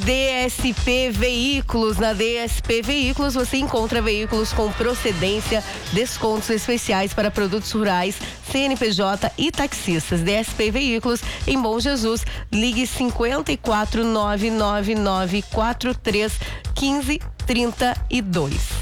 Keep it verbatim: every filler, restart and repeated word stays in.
D S P Veículos. Na D S P Veículos você encontra veículos com procedência, descontos especiais para produtos rurais, C N P J e taxistas. D S P Veículos em Bom Jesus. Ligue cinquenta e quatro, nove nove nove quatro três, quinze, trinta e dois.